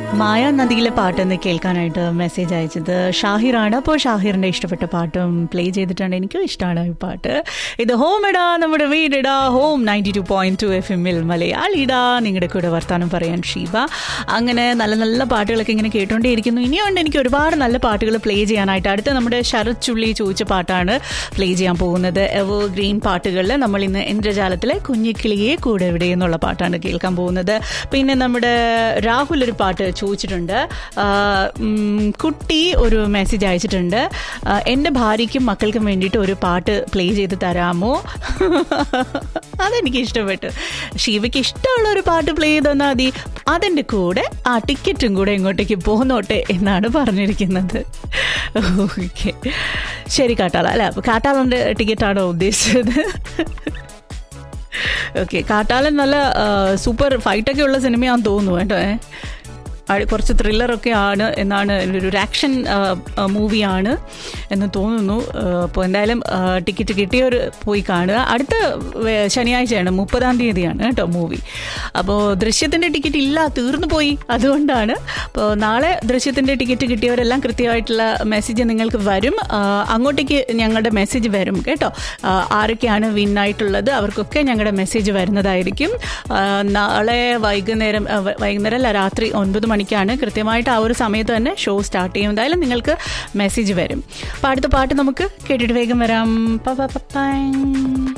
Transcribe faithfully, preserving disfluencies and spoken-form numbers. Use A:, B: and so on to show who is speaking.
A: മായ നദിയിലെ പാട്ടെന്ന് കേൾക്കാനായിട്ട് മെസ്സേജ് അയച്ചത് ഷാഹിറാണ്. അപ്പോൾ ഷാഹിറിൻ്റെ ഇഷ്ടപ്പെട്ട പാട്ടും പ്ലേ ചെയ്തിട്ടുണ്ട്. എനിക്കും ഇഷ്ടമാണ് ഈ പാട്ട്. ഇത് ഹോം ഇടാ, നമ്മുടെ വീടിടാ, home ninety two point two F എമ്മിൽ മലയാളിടാ, നിങ്ങളുടെ കൂടെ വർത്താനം പറയാൻ ഷീബ. അങ്ങനെ നല്ല നല്ല പാട്ടുകളൊക്കെ ഇങ്ങനെ കേട്ടോണ്ടേയിരിക്കുന്നു. ഇനിയുണ്ട് എനിക്ക് ഒരുപാട് നല്ല പാട്ടുകൾ പ്ലേ ചെയ്യാനായിട്ട്. അടുത്ത നമ്മുടെ ശരത് ചുള്ളി ചോദിച്ച പാട്ടാണ് പ്ലേ ചെയ്യാൻ പോകുന്നത്. എവർ ഗ്രീൻ പാട്ടുകളിൽ നമ്മൾ ഇന്ന് ഇന്ദ്രജാലത്തിലെ കുഞ്ഞിക്കിളിയെ കൂടെ എവിടെ എന്നുള്ള പാട്ടാണ് കേൾക്കാൻ പോകുന്നത്. പിന്നെ നമ്മുടെ രാഹുൽ ഒരു പാട്ട് ചോദിച്ചിട്ടുണ്ട്. കുട്ടി ഒരു മെസ്സേജ് അയച്ചിട്ടുണ്ട്. എൻ്റെ ഭാര്യയ്ക്കും മക്കൾക്കും വേണ്ടിയിട്ട് ഒരു പാട്ട് പ്ലേ ചെയ്ത് തരാമോ? അതെനിക്ക് ഇഷ്ടപ്പെട്ടു. ഷീവയ്ക്ക് ഇഷ്ടമുള്ള ഒരു പാട്ട് പ്ലേ ചെയ്ത് തന്നാൽ മതി. അതിൻ്റെ കൂടെ ആ ടിക്കറ്റും കൂടെ ഇങ്ങോട്ടേക്ക് പോന്നോട്ടെ എന്നാണ് പറഞ്ഞിരിക്കുന്നത്. ഓക്കെ, ശരി. കാട്ടാള അല്ല, കാട്ടാളൻ്റെ ടിക്കറ്റാണോ ഉദ്ദേശിച്ചത്? ഓക്കെ, കാട്ടാളൻ നല്ല സൂപ്പർ ഫൈറ്റൊക്കെ ഉള്ള സിനിമയാണെന്ന് തോന്നുന്നു കേട്ടോ. കുറച്ച് ത്രില്ലറൊക്കെ ആണ് എന്നാണ്, ഒരു ആക്ഷൻ മൂവിയാണ് എന്ന് തോന്നുന്നു. അപ്പോൾ എന്തായാലും ടിക്കറ്റ് കിട്ടിയവർ പോയി കാണുക. അടുത്ത ശനിയാഴ്ചയാണ്, മുപ്പതാം തീയതിയാണ് കേട്ടോ മൂവി. അപ്പോൾ ദൃശ്യത്തിൻ്റെ ടിക്കറ്റ് ഇല്ല, തീർന്നു പോയി. അതുകൊണ്ടാണ്. അപ്പോൾ നാളെ ദൃശ്യത്തിൻ്റെ ടിക്കറ്റ് കിട്ടിയവരെല്ലാം കൃത്യമായിട്ടുള്ള മെസ്സേജ് നിങ്ങൾക്ക് വരും. അങ്ങോട്ടേക്ക് ഞങ്ങളുടെ മെസ്സേജ് വരും കേട്ടോ. ആരൊക്കെയാണ് വിന്നായിട്ടുള്ളത് അവർക്കൊക്കെ ഞങ്ങളുടെ മെസ്സേജ് വരുന്നതായിരിക്കും. നാളെ വൈകുന്നേരം വൈകുന്നേരം അല്ല, രാത്രി ഒൻപത് മണി ാണ് കൃത്യമായിട്ട് ആ ഒരു സമയത്ത് തന്നെ ഷോ സ്റ്റാർട്ട് ചെയ്യും. എന്തായാലും നിങ്ങൾക്ക് മെസ്സേജ് വരും. അപ്പോൾ അടുത്ത പാട്ട് നമുക്ക് കേട്ടിട്ട് വേഗം വരാം.